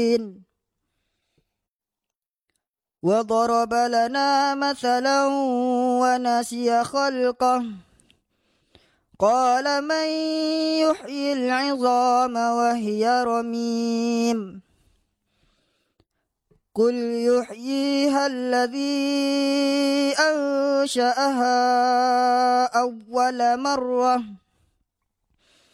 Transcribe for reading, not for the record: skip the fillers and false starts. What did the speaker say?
وضرب لنا مثلا ونسي خلقه قال من يحيي العظام وهي رميم قل يحييها الذي أنشأها أول مرة